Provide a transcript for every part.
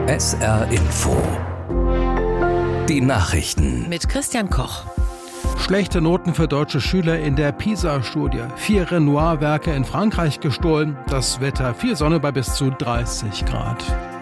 SR Info. Die Nachrichten. Mit Christian Koch. Schlechte Noten für deutsche Schüler in der PISA-Studie. 4 Renoir-Werke in Frankreich gestohlen. Das Wetter, viel Sonne bei bis zu 30 Grad.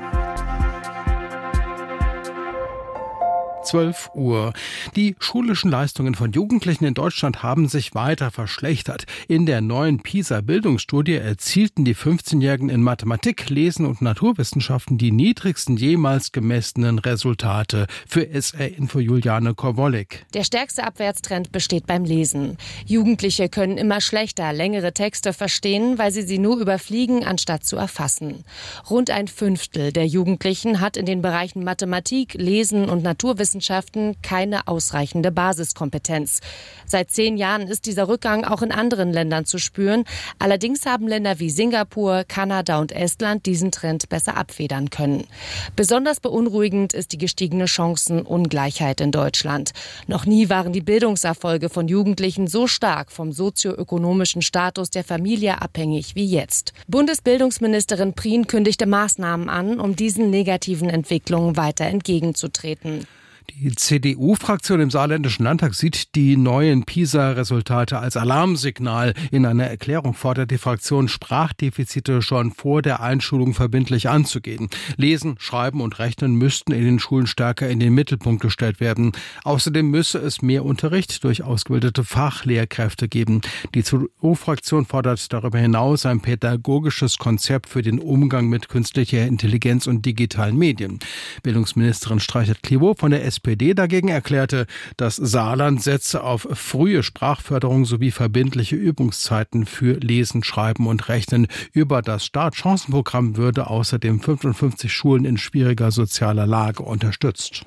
12 Uhr. Die schulischen Leistungen von Jugendlichen in Deutschland haben sich weiter verschlechtert. In der neuen PISA-Bildungsstudie erzielten die 15-Jährigen in Mathematik, Lesen und Naturwissenschaften die niedrigsten jemals gemessenen Resultate. Für SR Info Juliane Korwolik. Der stärkste Abwärtstrend besteht beim Lesen. Jugendliche können immer schlechter längere Texte verstehen, weil sie nur überfliegen, anstatt zu erfassen. Rund ein Fünftel der Jugendlichen hat in den Bereichen Mathematik, Lesen und Naturwissenschaften keine ausreichende Basiskompetenz. Seit 10 Jahren ist dieser Rückgang auch in anderen Ländern zu spüren. Allerdings haben Länder wie Singapur, Kanada und Estland diesen Trend besser abfedern können. Besonders beunruhigend ist die gestiegene Chancenungleichheit in Deutschland. Noch nie waren die Bildungserfolge von Jugendlichen so stark vom sozioökonomischen Status der Familie abhängig wie jetzt. Bundesbildungsministerin Prien kündigte Maßnahmen an, um diesen negativen Entwicklungen weiter entgegenzutreten. Die CDU-Fraktion im Saarländischen Landtag sieht die neuen PISA-Resultate als Alarmsignal. In einer Erklärung fordert die Fraktion, Sprachdefizite schon vor der Einschulung verbindlich anzugehen. Lesen, Schreiben und Rechnen müssten in den Schulen stärker in den Mittelpunkt gestellt werden. Außerdem müsse es mehr Unterricht durch ausgebildete Fachlehrkräfte geben. Die CDU-Fraktion fordert darüber hinaus ein pädagogisches Konzept für den Umgang mit künstlicher Intelligenz und digitalen Medien. Bildungsministerin Streichert-Klivo von der SPD dagegen erklärte, das Saarland setze auf frühe Sprachförderung sowie verbindliche Übungszeiten für Lesen, Schreiben und Rechnen. Über das Startchancenprogramm würde außerdem 55 Schulen in schwieriger sozialer Lage unterstützt.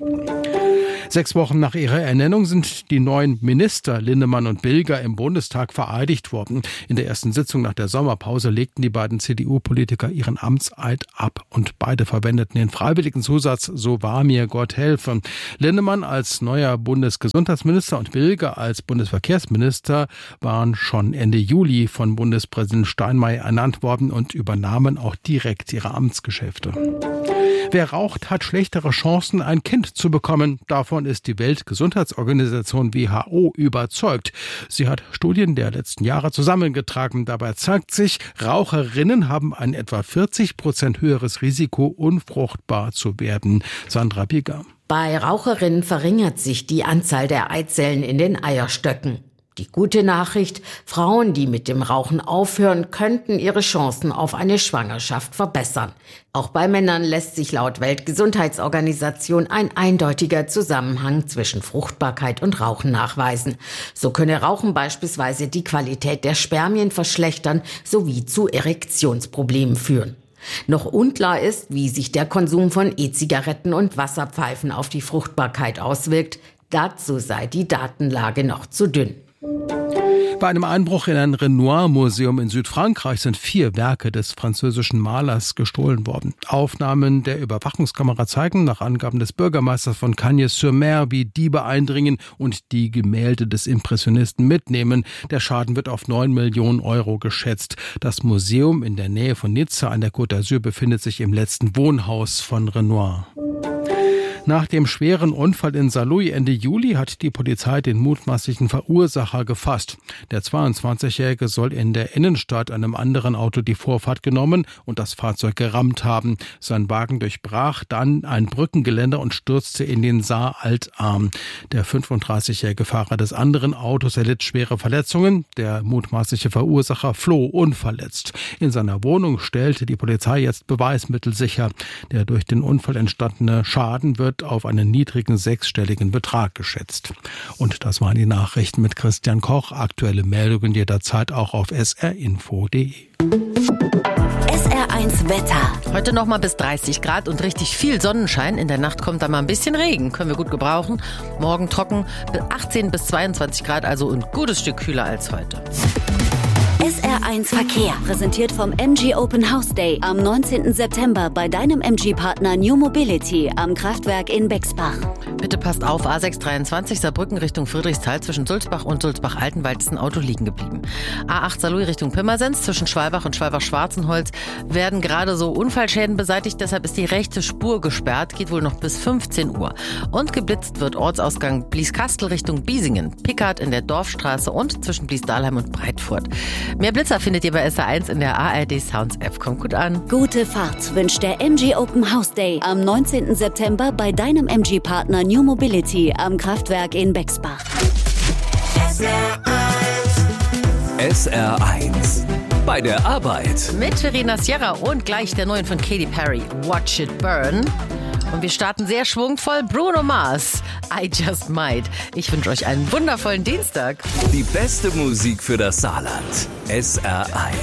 6 Wochen nach ihrer Ernennung sind die neuen Minister Linnemann und Bilger im Bundestag vereidigt worden. In der ersten Sitzung nach der Sommerpause legten die beiden CDU-Politiker ihren Amtseid ab und beide verwendeten den freiwilligen Zusatz "So wahr mir Gott helfe". Linnemann als neuer Bundesgesundheitsminister und Bilger als Bundesverkehrsminister waren schon Ende Juli von Bundespräsident Steinmeier ernannt worden und übernahmen auch direkt ihre Amtsgeschäfte. Wer raucht, hat schlechtere Chancen, ein Kind zu bekommen. Davon ist die Weltgesundheitsorganisation WHO überzeugt. Sie hat Studien der letzten Jahre zusammengetragen. Dabei zeigt sich, Raucherinnen haben ein etwa 40% höheres Risiko, unfruchtbar zu werden. Sandra Bieger. Bei Raucherinnen verringert sich die Anzahl der Eizellen in den Eierstöcken. Die gute Nachricht: Frauen, die mit dem Rauchen aufhören, könnten ihre Chancen auf eine Schwangerschaft verbessern. Auch bei Männern lässt sich laut Weltgesundheitsorganisation ein eindeutiger Zusammenhang zwischen Fruchtbarkeit und Rauchen nachweisen. So könne Rauchen beispielsweise die Qualität der Spermien verschlechtern sowie zu Erektionsproblemen führen. Noch unklar ist, wie sich der Konsum von E-Zigaretten und Wasserpfeifen auf die Fruchtbarkeit auswirkt. Dazu sei die Datenlage noch zu dünn. Bei einem Einbruch in ein Renoir-Museum in Südfrankreich sind 4 Werke des französischen Malers gestohlen worden. Aufnahmen der Überwachungskamera zeigen nach Angaben des Bürgermeisters von Cagnes-sur-Mer, wie Diebe eindringen und die Gemälde des Impressionisten mitnehmen. Der Schaden wird auf 9 Millionen Euro geschätzt. Das Museum in der Nähe von Nizza an der Côte d'Azur befindet sich im letzten Wohnhaus von Renoir. Nach dem schweren Unfall in Saarlouis Ende Juli hat die Polizei den mutmaßlichen Verursacher gefasst. Der 22-Jährige soll in der Innenstadt einem anderen Auto die Vorfahrt genommen und das Fahrzeug gerammt haben. Sein Wagen durchbrach dann ein Brückengeländer und stürzte in den Saar-Altarm. Der 35-jährige Fahrer des anderen Autos erlitt schwere Verletzungen. Der mutmaßliche Verursacher floh unverletzt. In seiner Wohnung stellte die Polizei jetzt Beweismittel sicher. Der durch den Unfall entstandene Schaden wird auf einen niedrigen 6-stelligen Betrag geschätzt. Und das waren die Nachrichten mit Christian Koch. Aktuelle Meldungen jederzeit auch auf srinfo.de. SR1 Wetter. Heute noch mal bis 30 Grad und richtig viel Sonnenschein. In der Nacht kommt dann mal ein bisschen Regen. Können wir gut gebrauchen. Morgen trocken, 18 bis 22 Grad, also ein gutes Stück kühler als heute. SR1 Verkehr, präsentiert vom MG Open House Day am 19. September bei deinem MG-Partner New Mobility am Kraftwerk in Bexbach. Bitte passt auf, A623 Saarbrücken Richtung Friedrichsthal zwischen Sulzbach und Sulzbach-Altenwald ist ein Auto liegen geblieben. A8 Saarlouis Richtung Pirmasens zwischen Schwalbach und Schwalbach-Schwarzenholz werden gerade so Unfallschäden beseitigt, deshalb ist die rechte Spur gesperrt, geht wohl noch bis 15 Uhr. Und geblitzt wird Ortsausgang Blieskastel Richtung Biesingen, Pickard in der Dorfstraße und zwischen Bliesdahlheim und Breitfurt. Mehr Blitzer findet ihr bei SR1 in der ARD Sounds App. Kommt gut an. Gute Fahrt wünscht der MG Open House Day am 19. September bei deinem MG-Partner New Mobility am Kraftwerk in Bexbach. SR1 bei der Arbeit. Mit Verena Sierra und gleich der neuen von Katy Perry, Watch It Burn. Und wir starten sehr schwungvoll. Bruno Mars, I Just Might. Ich wünsche euch einen wundervollen Dienstag. Die beste Musik für das Saarland. SR1.